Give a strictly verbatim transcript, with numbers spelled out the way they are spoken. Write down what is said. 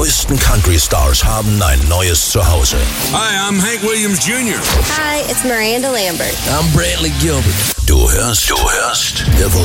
neuesten Country-Stars haben ein neues Zuhause. Hi, I'm Hank Williams Junior Hi, it's Miranda Lambert. I'm Brantley Gilbert. Du hörst, du hörst Devil